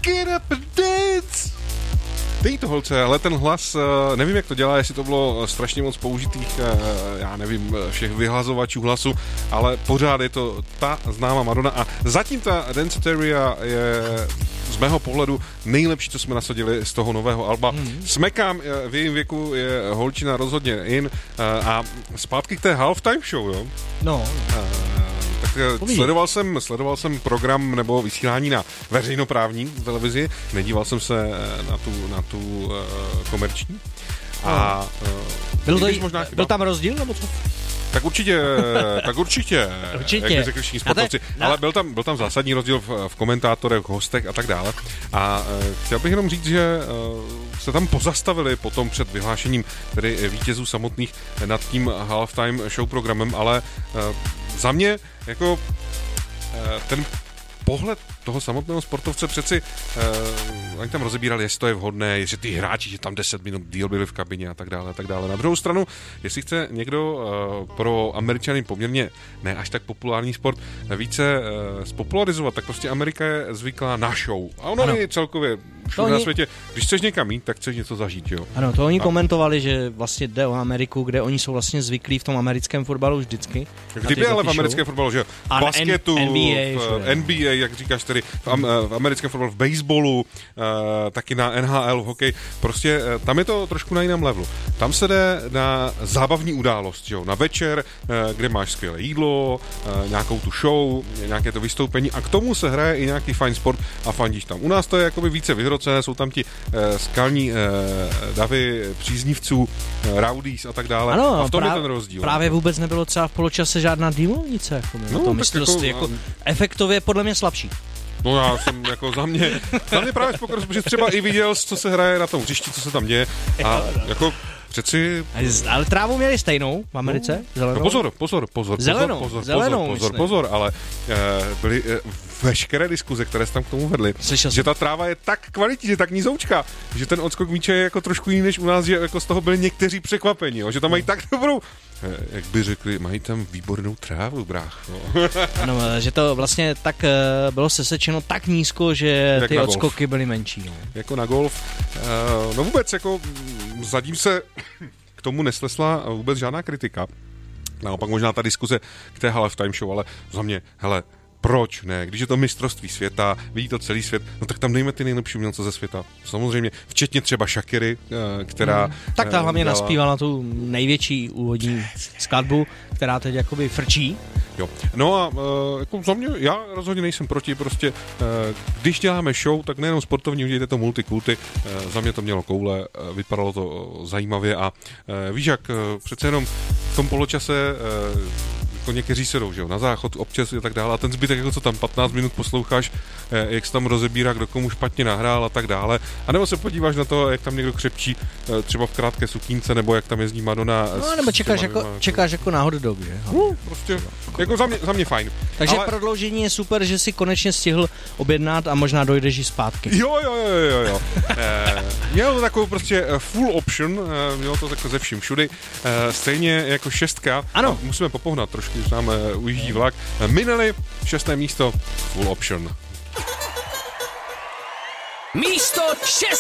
Get up and dance! Dej to, holce, ale ten hlas, nevím, jak to dělá, jestli to bylo strašně moc použitých, já nevím, všech vyhlazovačů hlasu, ale pořád je to ta známá Madonna a zatím ta Danceteria je z mého pohledu nejlepší, co jsme nasadili z toho nového alba. Smekám, v jejím věku je holčina rozhodně in a zpátky k té halftime show, jo? No. Tak sledoval jsem program nebo vysílání na veřejnoprávní televizi, nedíval jsem se na tu komerční. A byl tam rozdíl, nebo co? Tak určitě. Jak by řekli všichni sportovci. Ale byl tam zásadní rozdíl v komentátorech, hostech a tak dále. A chtěl bych jenom říct, že se tam pozastavili potom před vyhlášením tedy vítězů samotných nad tím halftime show programem, ale za mě jako ten pohled toho samotného sportovce přeci oni tam rozebírali, jestli to je vhodné, jestli ty hráči, že tam 10 minut díl byli v kabině a tak dále, a tak dále. Na druhou stranu, jestli chce někdo pro Američany poměrně ne až tak populární sport více spopularizovat, tak prostě Amerika je zvyklá na show. A ono je celkově všude na světě. Když chceš někam jít, tak chceš něco zažít, jo. Ano, to oni komentovali, že vlastně jde o Ameriku, kde oni jsou vlastně zvyklí v tom americkém fotbalu vždycky. Kdyby ale v americkém fotbalu, že jo, v basketu, v NBA, jak říkáš tedy, v americkém fotbalu, v baseballu, taky na NHL, v hokeji, prostě tam je to trošku na jiném levelu. Tam se jde na zábavní událost, jo, na večer, kde máš skvělé jídlo, nějakou tu show, nějaké to vystoupení a k tomu se hraje i nějaký fajn sport a fandíš tam. U nás to je jakoby více vyhrocené, jsou tam ti skalní davy příznivců, rowdies a tak dále. Ano, a v tom je ten rozdíl. Právě vůbec nebylo třeba v poločase žádná dýmovnice, jako na tom mistrovství. Jako efektově podle mě slabší. No já jsem jako za mě právě spokojený, protože třeba i viděl, co se hraje na tom hřišti, co se tam děje a jako přeci... Ale trávu měli stejnou v Americe? Zelenou? No pozor, ale byly veškeré diskuze, které se tam k tomu vedly, že ta tráva je tak kvalitní, že tak nízoučka, že ten odskok míče je jako trošku jiný než u nás, že jako z toho byli někteří překvapení, jo, že tam mají tak dobrou, jak by řekli, mají tam výbornou trávu, brácho. Ano, že to vlastně tak bylo sesečeno tak nízko, že jak ty odskoky byly menší. No. Jako na golf. No vůbec, jako zatím se k tomu neslesla vůbec žádná kritika. Naopak možná ta diskuze k té halftime show, ale za mě, hele, proč ne? Když je to mistrovství světa, vidí to celý svět, no tak tam dejme ty nejlepší umělce ze světa. Samozřejmě, včetně třeba Shakiry, která... Tak ta hlavně naspívala tu největší úvodní skladbu, která teď jakoby frčí. Jo. No a jako za mě, já rozhodně nejsem proti, prostě když děláme show, tak nejenom sportovní, udějte to multikulty, za mě to mělo koule, vypadalo to zajímavě a víš jak, přece jenom v tom poločase jako někteří se jdou, že jo, na záchod občas a tak dále a ten zbytek, jako co tam 15 minut posloucháš, jak se tam rozebírá, kdo komu špatně nahrál a tak dále, a nebo se podíváš na to, jak tam někdo křepčí třeba v krátké sukínce, nebo jak tam jezdí Madonna. No, nebo čekáš jako na hot dog, že? No, prostě, jako za mě fajn. Takže prodloužení je super, že si konečně stihl objednat a možná dojdeš i zpátky. Jo. Mělo to takovou prostě full option, mělo to takové ze vším všudy, stejně jako 6. Ano. Musíme popohnat trošku, když nám ujíždí vlak. Minuli 6. místo, full option. Místo 6.